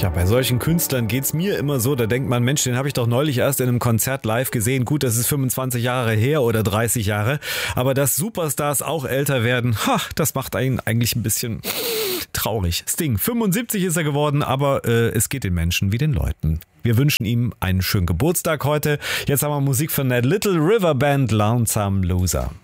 Ja, bei solchen Künstlern geht's mir immer so, da denkt man, Mensch, den habe ich doch neulich erst in einem Konzert live gesehen. Gut, das ist 25 Jahre her oder 30 Jahre. Aber dass Superstars auch älter werden, das macht einen eigentlich ein bisschen traurig. Sting, 75 ist er geworden, aber es geht den Menschen wie den Leuten. Wir wünschen ihm einen schönen Geburtstag heute. Jetzt haben wir Musik von der Little River Band, Lonesome Loser.